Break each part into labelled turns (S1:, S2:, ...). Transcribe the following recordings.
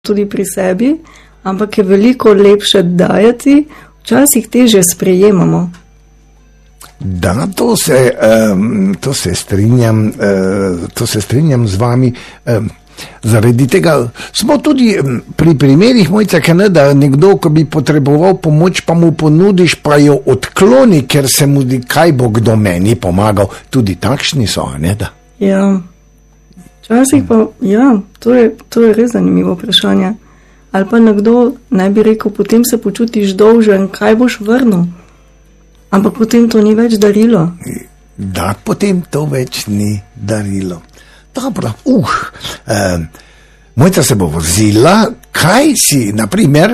S1: tudi pri sebi, ampak je veliko lepše dajati, včasih teže sprejemamo.
S2: Da, to se strinjam z vami. Zaradi tega smo tudi pri primerih, Mojca, da nekdo, ko bi potreboval pomoč, pa mu ponudiš, pa jo odkloni, ker se mu zdi, kaj bo kdo meni pomagal. Tudi takšni so, ne da?
S1: Ja, včasih pa, ja, to je res zanimivo vprašanje. Ali pa nekdo ne bi rekel, potem se počutiš dolžen, kaj boš vrnil. Ampak potem to ni več darilo.
S2: Da, potem to več ni darilo. Dobro, Mojca se bo vozila, kaj si, naprimer,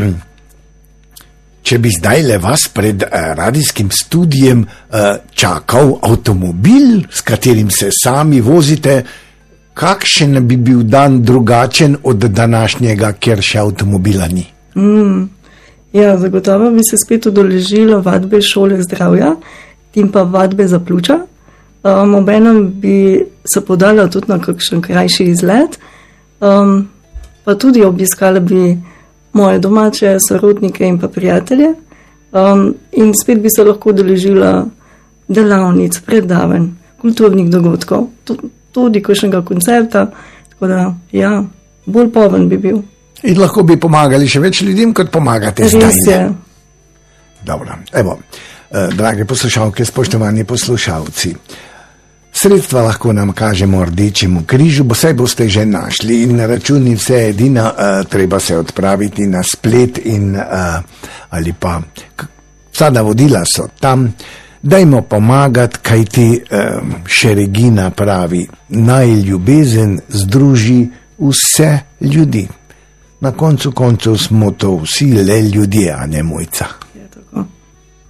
S2: če bi zdaj le vas pred radijskim studijem čakal avtomobil, s katerim se sami vozite, kakšen bi bil dan drugačen od današnjega, ker še avtomobila ni?
S1: Ja, zagotovo bi se spet udeležila vadbe šole zdravja in pa vadbe za pljuča. Obenem bi se podala tudi na kakšen krajši izlet, pa tudi obiskala bi moje domače sorodnike in pa prijatelje, in spet bi se lahko udeležila delavnic, predavanj, kulturnih dogodkov, tudi kakšnega koncerta, tako da ja, bolj poln bi bil.
S2: In lahko bi pomagali še več ljudem, kot pomagate zdaj.
S1: Res je.
S2: Dobro, evo, drage poslušalke, spoštovani poslušalci, sredstva lahko nam kažemo Rdečemu križu, saj boste že našli in na računi vse edina, treba se odpraviti na splet in ali pa vsa navodila so tam. Dajmo pomagati, kajti še Regina pravi, naj ljubezen združi vse ljudi. Na koncu koncev smo to vsi le ljudje, a ne, Mojca?